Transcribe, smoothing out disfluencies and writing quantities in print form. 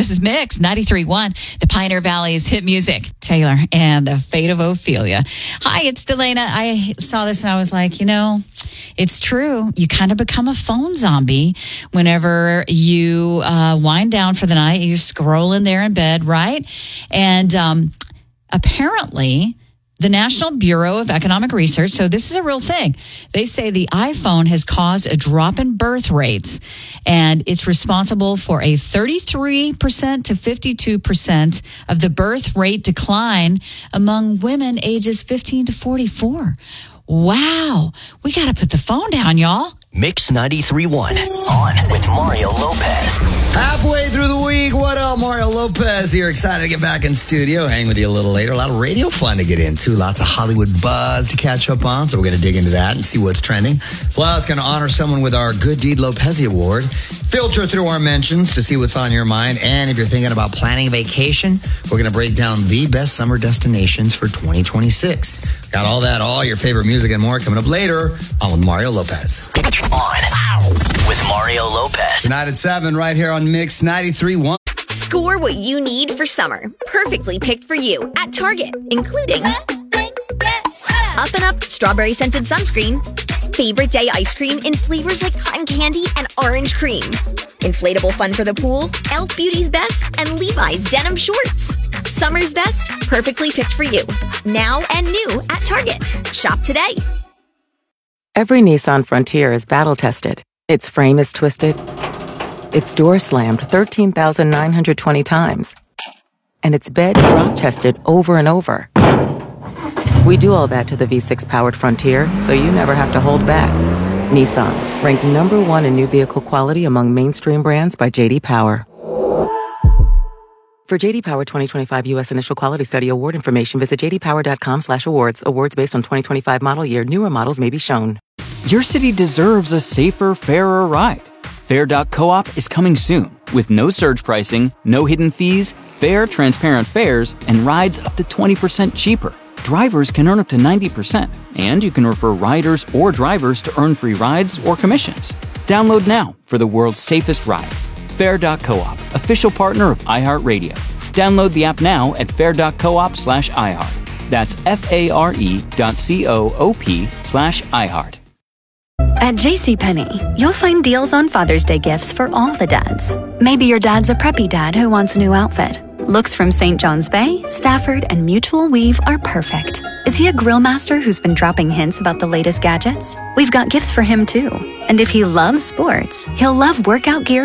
This is Mix 93.1, the Pioneer Valley's hit music. Taylor and the Fate of Ophelia. Hi, it's Delana. I saw this and I was like, it's true. You kind of become a phone zombie whenever you wind down for the night. You're scrolling there in bed, right? And apparently, the National Bureau of Economic Research, so this is a real thing. They say the iPhone has caused a drop in birth rates, and it's responsible for a 33% to 52% of the birth rate decline among women ages 15 to 44. Wow. We got to put the phone down, y'all. Mix 93.1 on with Mario Lopez. Halfway through the week, what up? Mario Lopez here. Excited to get back in studio. Hang with you a little later. A lot of radio fun to get into. Lots of Hollywood buzz to catch up on. So we're going to dig into that and see what's trending. Plus, going to honor someone with our Good Deed Lopez Award. Filter through our mentions to see what's on your mind. And if you're thinking about planning a vacation, we're going to break down the best summer destinations for 2026. Got all that, all your favorite music and more coming up later on with Mario Lopez. On with Mario Lopez. Tonight at 7 right here on Mix 93.1. Score what you need for summer. Perfectly picked for you at Target, including Up and Up strawberry scented sunscreen, favorite day ice cream in flavors like cotton candy and orange cream, inflatable fun for the pool, Elf Beauty's Best, and Levi's denim shorts. Summer's best, perfectly picked for you. Now and new at Target. Shop today. Every Nissan Frontier is battle-tested. Its frame is twisted. Its door slammed 13,920 times. And its bed drop-tested over and over. We do all that to the V6-powered Frontier, so you never have to hold back. Nissan, ranked number 1 in new vehicle quality among mainstream brands by J.D. Power. For J.D. Power 2025 U.S. Initial Quality Study award information, visit jdpower.com/awards. Awards based on 2025 model year. Newer models may be shown. Your city deserves a safer, fairer ride. Fair.coop is coming soon with no surge pricing, no hidden fees, fair, transparent fares, and rides up to 20% cheaper. Drivers can earn up to 90%, and you can refer riders or drivers to earn free rides or commissions. Download now for the world's safest ride. Fair.coop, official partner of iHeartRadio. Download the app now at fair.coop/iHeart. That's FARE.coop/iHeart. At JCPenney, you'll find deals on Father's Day gifts for all the dads. Maybe your dad's a preppy dad who wants a new outfit. Looks from St. John's Bay, Stafford, and Mutual Weave are perfect. Is he a grill master who's been dropping hints about the latest gadgets? We've got gifts for him too. And if he loves sports, he'll love workout gear